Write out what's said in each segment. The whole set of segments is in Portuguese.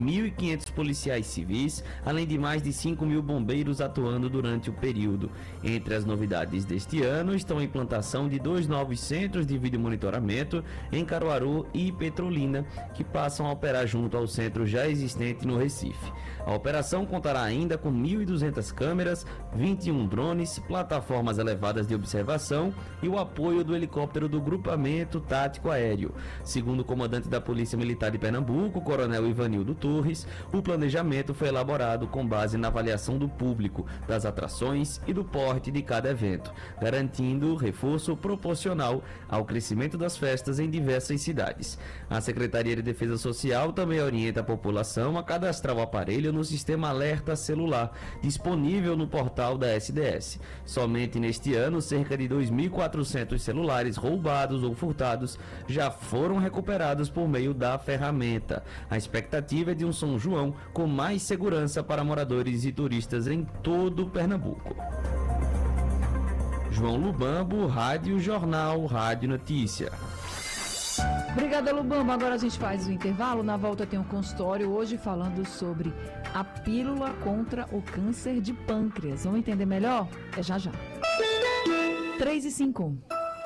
1.500 policiais civis, além de mais de 5.000 bombeiros atuando durante o período. Entre as novidades deste ano estão a implantação de 2 novos centros de vídeo monitoramento em Caruaru e Petrolina, que passam a operar junto ao centro já existente no Recife. A operação contará ainda com 1.200 câmeras, 21 drones, plataformas elevadas de observação e o apoio do helicóptero do Grupamento Tático Aéreo. Segundo o comandante da Polícia Militar de Pernambuco, Coronel Ivanildo Torres, o planejamento foi elaborado com base na avaliação do público, das atrações e do porte de cada evento, garantindo reforço proporcional ao crescimento das festas em diversas cidades. A Secretaria de Defesa Social também orienta a população a cadastrar o aparelho no sistema alerta celular, disponível no portal da SDS. Somente neste ano, cerca de 2.400 celulares roubados ou furtados já foram recuperados por meio da ferramenta. A expectativa é de um São João com mais segurança para moradores e turistas em todo Pernambuco. João Lubambo, Rádio Jornal, Rádio Notícia. Obrigada, Lubambo. Agora a gente faz o intervalo. Na volta tem um consultório hoje falando sobre a pílula contra o câncer de pâncreas. Vamos entender melhor? É já já. 3h05.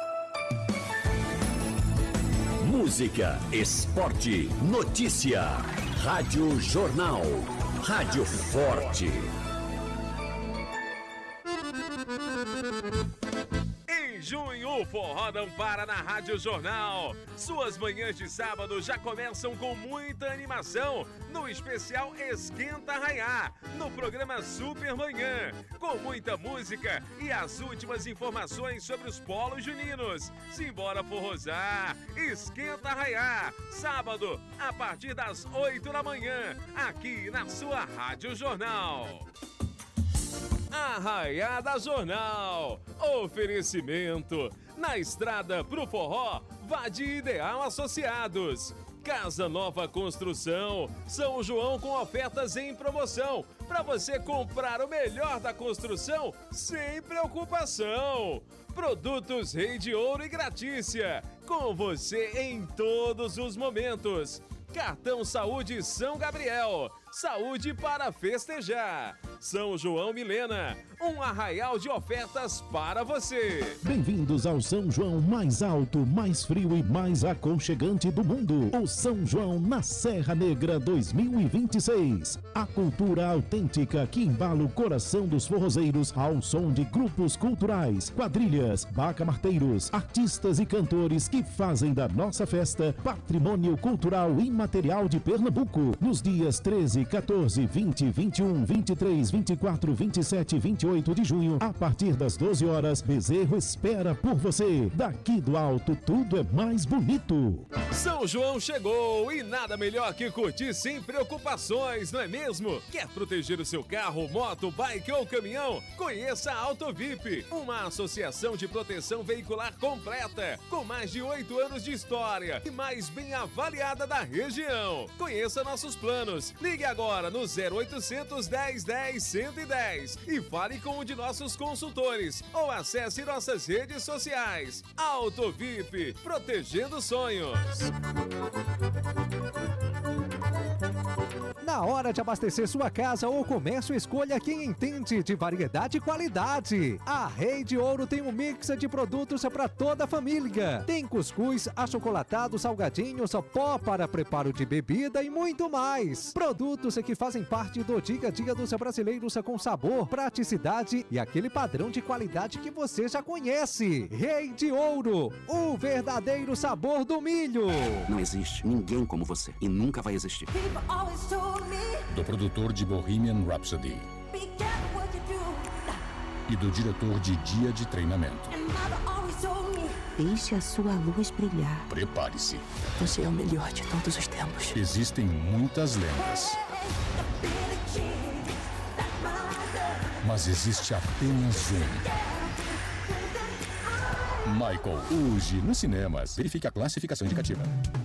Música, esporte, notícia. Rádio Jornal. Rádio Forte. Em junho, o Forró não para na Rádio Jornal. Suas manhãs de sábado já começam com muita animação no especial Esquenta Arraiá, no programa Super Manhã, com muita música e as últimas informações sobre os polos juninos. Simbora forrosar! Esquenta Arraiá, sábado, a partir das 8 da manhã, aqui na sua Rádio Jornal. Arraiada Jornal. Oferecimento. Na estrada pro forró, vá de Ideal Associados. Casa Nova Construção. São João com ofertas em promoção. Para você comprar o melhor da construção sem preocupação. Produtos Rei de Ouro e Gratícia. Com você em todos os momentos. Cartão Saúde São Gabriel. Saúde para festejar. São João Milena, um arraial de ofertas para você. Bem-vindos ao São João mais alto, mais frio e mais aconchegante do mundo. O São João na Serra Negra 2026. A cultura autêntica que embala o coração dos forrozeiros ao som de grupos culturais, quadrilhas, bacamarteiros, artistas e cantores que fazem da nossa festa patrimônio cultural imaterial de Pernambuco. Nos dias 13, 14, 20, 21, 23, 24, 27 e 28 de junho, a partir das 12 horas, Bezerro espera por você. Daqui do alto, tudo é mais bonito. São João chegou e nada melhor que curtir sem preocupações, não é mesmo? Quer proteger o seu carro, moto, bike ou caminhão? Conheça a AutoVip, uma associação de proteção veicular completa, com mais de 8 anos de história e mais bem avaliada da região. Conheça nossos planos. Ligue agora no 0800 10 10 110 e fale com um de nossos consultores ou acesse nossas redes sociais. AutoVip, protegendo sonhos. Na hora de abastecer sua casa ou comércio, escolha quem entende de variedade e qualidade. A Rei de Ouro tem um mix de produtos para toda a família. Tem cuscuz, achocolatado, salgadinhos, pó para preparo de bebida e muito mais. Produtos que fazem parte do dia a dia dos brasileiros com sabor, praticidade e aquele padrão de qualidade que você já conhece. Rei de Ouro, o verdadeiro sabor do milho. Não existe ninguém como você e nunca vai existir. Do produtor de Bohemian Rhapsody e do diretor de Dia de Treinamento. Deixe a sua luz brilhar. Prepare-se. Você é o melhor de todos os tempos. Existem muitas lendas, mas existe apenas um. Michael, hoje nos cinemas. Verifique a classificação indicativa.